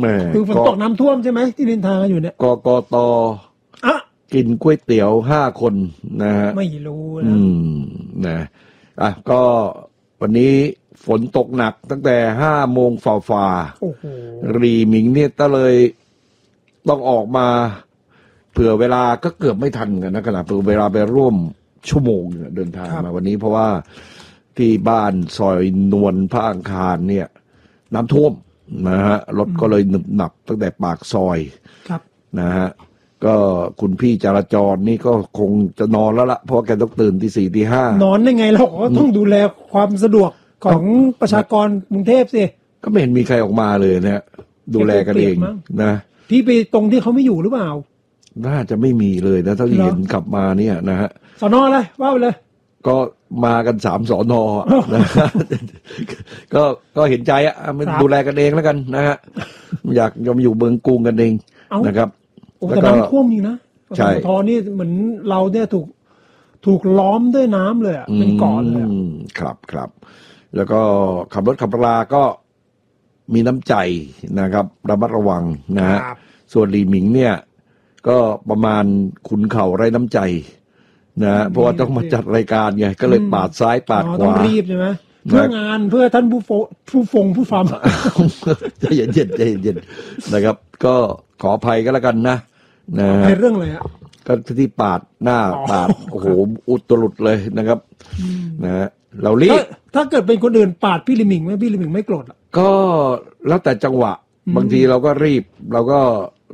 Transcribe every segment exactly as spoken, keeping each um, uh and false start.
แม่คือฝนตกน้ำท่วมใช่ไหมที่นินทากันอยู่เนี่ยกกตอ่ะกินก๋วยเตี๋ยวห้าคนนะฮะไม่รู้นะอืมนะอ่ะก็วันนี้ฝนตกหนักตั้งแต่ห้าโมงฝ่าฝ่าโอ้โหรีหมิงเนี่ยก็เลยต้องออกมาเผื่อเวลาก็เกือบไม่ทันกันนะขณะเผื่อเวลาไปร่วมชั่วโมงเดินทางมาวันนี้เพราะว่าที่บ้านซอยนวลพระอังคารเนี่ยน้ำท่วมนะฮะรถก็เลยหนึบหนับตั้งแต่ปากซอยนะฮะก็คุณพี่จราจรนี่ก็คงจะนอนแล้วละเพราะแกต้องตื่นตีสี่ตีห้านอนได้ไงเราก็ต้องดูแลความสะดวกของประชากรกรุงเทพสิก็ไม่เห็นมีใครออกมาเลยนะดูแลกันเองนะพี่ไปตรงที่เขาไม่อยู่หรือเปล่าน่าจะไม่มีเลยนะเท่าที่เห็นขับมาเนี่ยนะฮะสนอะไรว่าไปเลยก็มากันสามสอนอนะก็ก็เห็นใจอ่ะมันดูแลกันเองแล้วกันนะฮะอยากยอมอยู่เมืองกรุงกันเองนะครับแต่น้ำท่วมจริงนะปตท.นี่เหมือนเราเนี่ยถูกถูกล้อมด้วยน้ำเลยอ่ะเป็นเกาะเลยครับครับแล้วก็ขับรถขับราก็มีน้ำใจนะครับระมัดระวังนะฮะส่วนลีหมิงเนี่ยก็ประมาณขุนเข่าไร้น้ำใจนะเพราะว่าต้องมาจัดรายการไงก็เลยปาดซ้ายปาดขวาต้องรีบใช่ไหมเพื่องานเพื่อท่านผู้ผู้ฟงผู้ฟังใจเย็นเย็นใจเย็นนะครับก็ขออภัยก็แล้วกันนะนะในเรื่องอะไรฮะก็ที่ปาดหน้าปาดโอ้โหอุตรุดเลยนะครับนะฮะเรารีบถ้าเกิดเป็นคนอื่นปาดพี่ลิมิงไหมพี่ลิมิงไม่โกรธก็แล้วแต่จังหวะบางทีเราก็รีบเราก็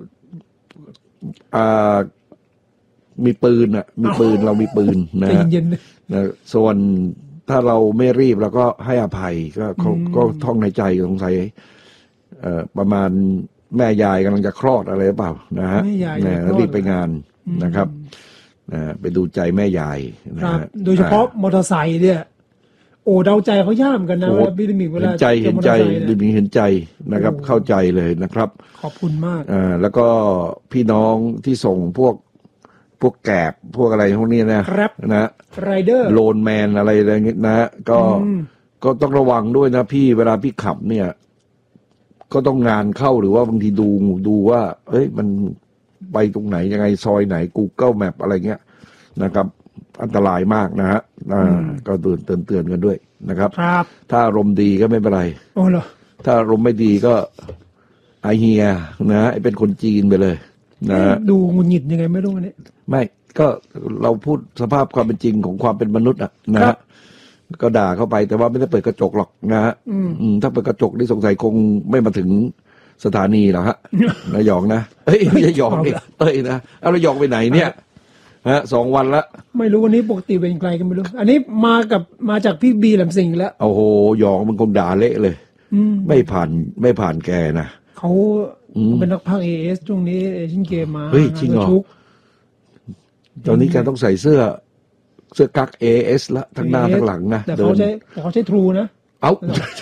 อ่ามีปืนอ่ะมีปืนเรามีปืนนะนะส่วนถ้าเราไม่รีบเราก็ให้อภัยก็เขาก็ท่องในใจสงสัยเอ่อประมาณแม่ยายกำลังจะคลอดอะไรหรือเปล่านะฮะแล้วรีบไปงานนะครับนะไปดูใจแม่ยายนะฮะโดยเฉพาะมอเตอร์ไซค์เนี่ยโอ้เดาใจเขาย่ามกันนะว่าบิลมิงเวลาเห็นใจเห็นใจบิลมิงเห็นใจนะครับเข้าใจเลยนะครับขอบคุณมากอ่าแล้วก็พี่น้องที่ส่งพวกพวกแกบพวกอะไรพวกนี้นะครับนะไรเดอร์โลนแมนอะไรอะไรเงี้ยนะก็ก็ต้องระวังด้วยนะพี่เวลาพี่ขับเนี่ยก็ต้องงานเข้าหรือว่าบางทีดูดูว่าเอ้ยมันไปตรงไหนยังไงซอยไหน Google Map อะไรเงี้ยนะครับอันตรายมากนะฮะอ่าก็เตือนเตือนเตือนกันด้วยนะครับถ้าอารมณ์ดีก็ไม่เป็นไรโอ้เหรอถ้าอารมณ์ไม่ดีก็ไอเฮียนะไอเป็นคนจีนไปเลยนะดูงุนหงิดยังไงไม่รู้วันนี้ไม่ก็เราพูดสภาพความเป็นจริงของความเป็นมนุษย์อ่ะนะฮะก็ด่าเข้าไปแต่ว่าไม่ได้เปิดกระจกหรอกนะฮะถ้าเปิดกระจกนี่สงสัยคงไม่มาถึงสถานีหรอกฮะนายหยองนะเอ้ยไม่ใช่หยองดิเอ้ยนะเอาเราหยองไปไหนเนี่ยฮะสองวันละไม่รู้วันนี้ปกติเป็นใครกันไม่รู้อันนี้มากับมาจากพี่บีแหลมสิงห์แล้วโอ้โหหยองมันคงด่าเละเลยไม่ผ่านไม่ผ่านแกนะเขาเป็นนักพากย์เอเอสช่วงนี้เอเชียนเกมมาเฮ้ยจริงเหรอตอนนี้แกต้องใส่เสื้อเสื้อกั๊ก เอ เอส ละทั้งหน้าทั้งหลังนะแต่เขาใช้แต่เขาใช้ทรูนะเอ้า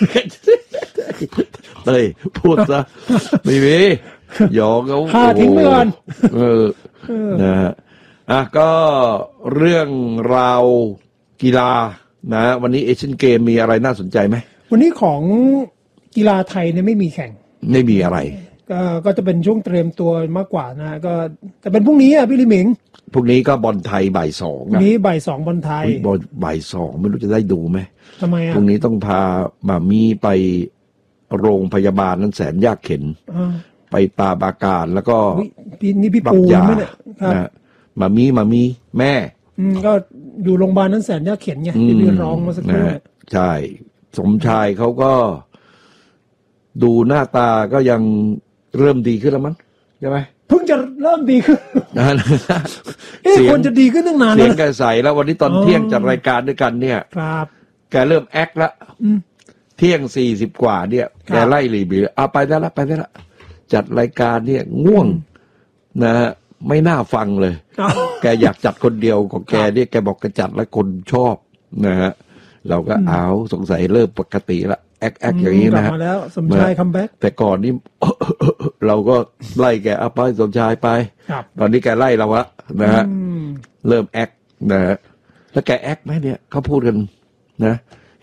เฮ้ยพูดซะไม่มีหยอกเขาฆ่าทิ้งไปก่อนเออนะฮะอ่ะก็เรื่องราวกีฬานะวันนี้เอเชียนเกมมีอะไรน่าสนใจไหมวันนี้ของกีฬาไทยเนี่ยไม่มีแข่งไม่มีอะไรก็ก็จะเป็นช่วงเตรียมตัวมากกว่านะก็แต่เป็นพรุ่งนี้อ่ะพี่ลิมิงพรุ่งนี้ก็บอลไทยบ่ายสองนี้บ่ายสองบอลไทยบอลบ่ายสองไม่รู้จะได้ดูไหมทำไมอ่ะพรุ่งนี้ต้องพามามีไปโรงพยาบาลนั้นแสนยากเข็นไปตาบาการแล้วก็พี่นี่พี่ปูนไหมเนี่ยนะมามีมามีแม่อืมก็อยู่โรงพยาบาลนั้นแสนยากเข็นไงที่พี่ร้องมาสักครู่ใช่สมชายเขาก็ดูหน้าตาก็ยังเริ่มดีขึ้นแล้วมั้งใช่ไหมเพิ่งจะเริ่มดีขึ้นเอ๊ะคนจะดีขึ้นตั้งนานแล้วเสียงแกใสแล้ววันนี้ตอนเที่ยงจัดรายการด้วยกันเนี่ยครับแกเริ่มแอคละเที่ยงสี่สิบกว่าเนี่ยแกไล่รีบีเอาไปได้ละไปได้ละจัดรายการเนี่ยง่วงนะฮะไม่น่าฟังเลยแกอยากจัดคนเดียวของแกเนี่ยแกบอกแกจัดแล้วคนชอบนะฮะเราก็เอาสงสัยเริ่มปกติละแอคแอคอย่างนี้นะฮะมาแล้วสมชายคัมแบ็กแต่ก่อนนี้เราก็ไล่แกเอาไปสมชายไปตอนนี้แกไล่เราละนะฮะเริ่มแอคนะฮะแล้วแกแอคไหมเนี่ยเขาพูดกันนะเ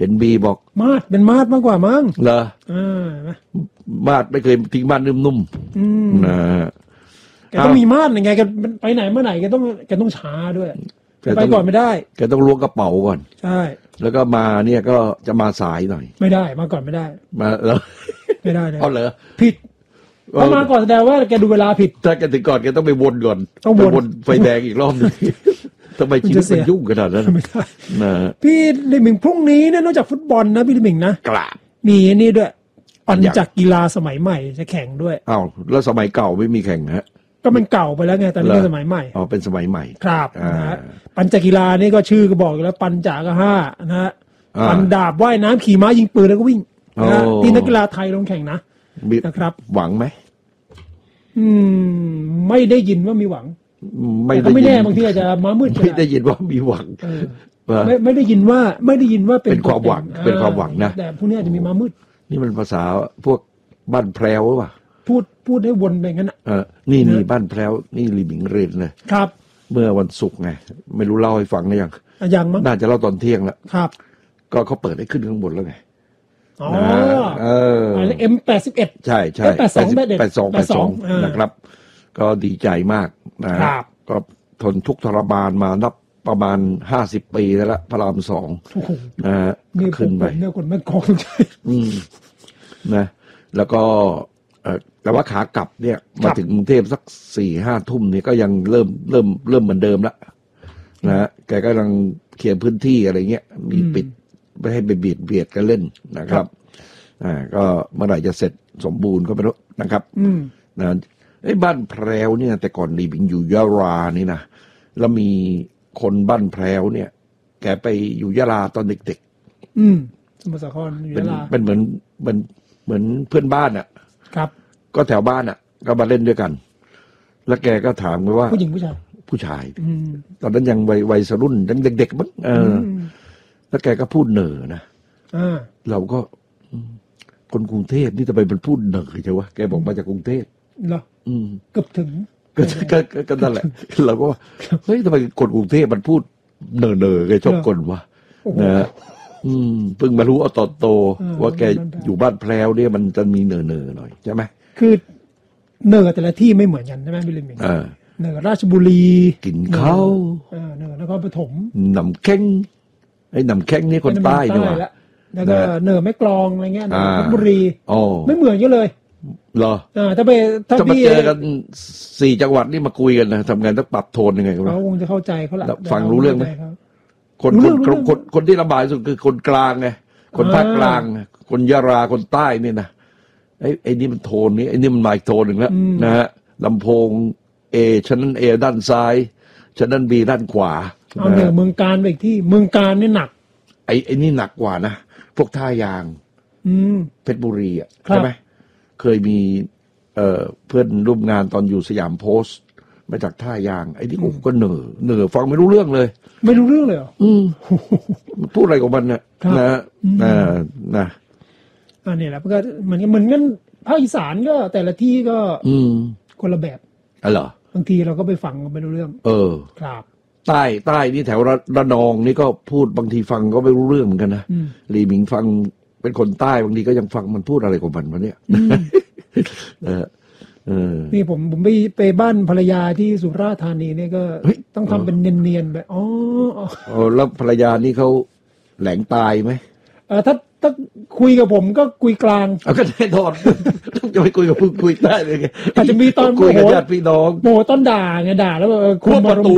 ห็นบีบอกมาดเป็นมาดมากกว่ามั้งเหรออ่ามาดไม่เคยทิ้งบ้านนุ่มๆนะแกต้องมีมาดยังไงแกไปไหนเมื่อไหร่แกต้องแกต้องช้าด้วยไปก่อนไม่ได้แกต้องล้วงกระเป๋าก่อนใช่แล้วก็มาเนี่ยก็จะมาสายหน่อยไม่ได้มาก่อนไม่ได้มาแล้วไม่ได้เลยเอาเหรอผิดถ้ามาก่อนแสดงว่าแกดูเวลาผิดถ้าแกถึงก่อนแกต้องไปวนก่อนต้องวนไฟแดงอีกรอบนึงทำไมชีวิตมันยุ่งขนาดนั้นไม่ได้นะพี่ลิมิงพรุ่งนี้เนี่ยนอกจากฟุตบอลนะพี่ลิมิงนะกราบมีนี่ด้วยปั่นจักรกีฬาสมัยใหม่จะแข่งด้วยอ้าวแล้วสมัยเก่าไม่มีแข่งฮะก็มันเก่าไปแล้วไงตอนนี้สมัยใหม่อ๋อเป็นสมัยใหม่ครับนะฮะปั่นจักรกีฬานี่ก็ชื่อก็บอกอยู่แล้วปั่นจักรก็ห้านะฮะปั่นดาบว่ายน้ำขี่ม้ายิงปืนแล้วก็วิ่งนะที่นักกีฬาไทยลงแข่งนะนะครับหวังไหมอืมไม่ได้ยินว่ามีหวังไม่ได้ไม่แน่บางทีอาจจะม้ามืดไม่ได้ยินว่ามีหวังไม่ไม่ได้ยินว่าไม่ได้ยินว่าเป็นความหวังเป็นความหวังนะแต่พวกนี้อาจจะมีม้ามืดนี่มันภาษาพวกบ้านแพรวหรือเปล่าพูดพูดให้วนไปงั้นอ่ะเออนี่นี่บ้านแพรวนี่ลีบิงเรนเลยครับเมื่อวันศุกร์ไงไม่รู้เล่าให้ฟังหรือยังยังมั้งน่าจะเล่าตอนเที่ยงแล้วครับก็เขาเปิดให้ขึ้นข้างบนแล้วไงอ๋อเออเอ็มแปดสิบเอ็ดใช่ใช่แปดสองแปดสองแปดสองนะครับก็ดีใจมากนะครับก็ทนทุกข์ทรมานมานับประมาณห้าสิบปีแล้วพระรามสองนะฮะขึ้นไปเนี่ยคนไม่กองใจอืมนะแล้วก็แต่ว่าขากลับเนี่ยมาถึงกรุงเทพสักสี่ห้าทุ่มเนี่ยก็ยังเริ่มเริ่มเริ่มเหมือนเดิมละนะฮะแกก็กำลังเคลียร์พื้นที่อะไรเงี้ยมีปิดไม่ให้ไปเบียดเบียดกันเล่นนะครับอ่าก็เมื่อไหร่จะเสร็จสมบูรณ์ก็ไม่รู้นะครับนะไอ้บ้านแพรวเนี่ยแต่ก่อนลีบิงอยู่ยะลานี่นะแล้วมีคนบ้านแพรวเนี่ยแกไปอยู่ยะลาตอนเด็กๆอืมสมุทรสาครอยู่ยะลาเป็นเหมือนเหมือนเหมือนเพื่อนบ้านอ่ะครับก็แถวบ้านอ่ะก็มาเล่นด้วยกันแล้วแกก็ถามไปว่าผู้หญิงผู้ชายผู้ชายตอนนั้นยังวัยวัยรุ่นยังเด็กๆมั้งเออแล้วแกก็พูดเหน่อนะเราก็คนกรุงเทพนี่ทำไมมันพูดเหน่อใช่วะแกบอกมาจากกรุงเทพเหรอเกือบถึงก็ก็ก็นั่นแหละเราก็ว่าเฮ้ยทำไมคนกรุงเทพมันพูดเหน่อเน่อแกชอบกลวะนะอืมเพิ่งมารู้เอาตอนโตว่าแกอยู่บ้านแพรวเนี่ยมันจะมีเหน่อเน่อหน่อยใช่ไหมคือเหน่อแต่ละที่ไม่เหมือนกันใช่ไหมพี่ลิมเหน่อราชบุรีกินข้าวเหน่อนครปฐมหนำแข้งไอ้หนำแข้งนี่คนใต้ด้วยแล้วก็เหน่อแม่กลองอะไรเงี้ยราชบุรีไม่เหมือนกันเลยเหรอถ้าไปถ้าพี่เจอกันสี่จังหวัดนี่มาคุยกันนะทำงานต้องปรับโทนยังไงกันเขาคงจะเข้าใจเขาแหละฟังรู้เรื่องไหมคนคนคนคนที่ลำบากสุดคือคนกลางไงคนภาคกลางคนยะลาคนใต้เนี่ยนะไอ้ไอ้นี่มันโทนนี้ไอ้นี่มันมาอีกโทนหนึ่งแล้วนะฮะลำโพงเอชั้นนั้นเอด้านซ้ายชั้นนั้นบีด้านขวาเอาเหนือเมืองการไปอีกที่เมืองการนี่หนักไอ้ไอ้นี่หนักกว่านะพวกท่ายางเพชรบุรีอ่ะใช่ไหมเคยมีเอ่อเพื่อนร่วมงานตอนอยู่สยามโพสต์มาจากท่ายางไอ้ที่ผมก็เหนื่อเหนื่อฟังไม่รู้เรื่องเลยไม่รู้เรื่องเลยเหรออืมพูดอะไรของมันเนี่ยนะนะนะอันนี้แหละก็เหมือนเหมือนกันภาคอีสานก็แต่ละที่ก็คนละแบบอ๋อเหรอบางทีเราก็ไปฟังก็ไม่รู้เรื่องเออครับใต้ใต้นี่แถวระนองนี่ก็พูดบางทีฟังก็ไม่รู้เรื่องเหมือนกันนะลีหมิงฟังเป็นคนใต้บางทีก็ยังฟังมันพูดอะไรของมันวะเนี่ยเออเออนี่ผมผมไปไปบ้านภรรยาที่สุราษฎร์ธานีเนี่ยก็ต้องทำเป็นเนียนๆแบบอ๋ออ๋อแล้วภรรยานี่เขาแหลงตายไหมเออถ้าถ้าคุยกับผมก็คุยกลางเอาก็แน่นอนจะไปคุยกับคุยคุยได้เลยไงอาจจะมีตอนคุยกับญาติพี่น้องโมต้นด่าไงด่าแล้วเออคุณประตู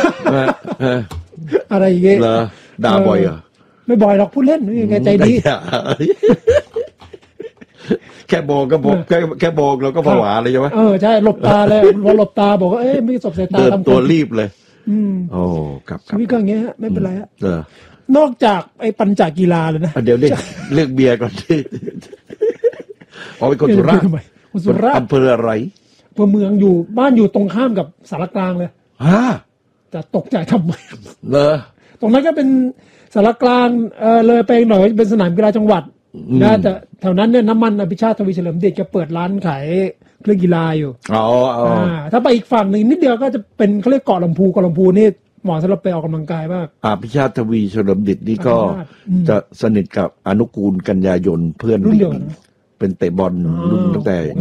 อะไรอย่างเงี้ยเหรอด่าบ่อยเหรอไม่บ่อยหรอกพูดเล่นนี่ไงใจดีแค่บอกก็บอกแค่แค่บอกเราก็ผวาเลยใช่ไหมเออใช่หลบตาเลยพอหลบตาบอกว่าเอ๊ะไม่สบสายตาทำตัวรีบเลยอืมโอ้ครับครับวิก็อย่างเงี้ยไม่เป็นไรฮะเออนอกจากไอ้ปัญจกีฬาเลยนะเดี๋ยวเรื่องเรื่องเบียร์ก่อนที่เอาไปคนสุราษฎร์คนสุราษฎร์อำเภออะไรอำเภอเมืองอยู่บ้านอยู่ตรงข้ามกับสารกลางเลยฮะจะตกใจทำไมเหรอตรงนั้นก็เป็นสารกลางเออเลยไปหน่อยเป็นสนามกีฬาจังหวัดนะแต่แถวนั้นเนี่ยน้ำมันอภิชาติทวีเฉลิมเดชก็เปิดร้านขายเครื่องกีฬาอยู่อ๋ออ๋อถ้าไปอีกฝั่งหนึ่งนิดเดียวก็จะเป็นเขาเรียกเกาะลำพูเกาะลำพูนี่เหมาะสำหรับไปออกกำลังกายมากอภิชาติทวีเฉลิมดิษฐ์นี่ก็จะสนิทกับอนุกูลกัญญายนเพื่อนรุ่นเดียวกันเป็นเตะบอลรุ่นตั้งแต่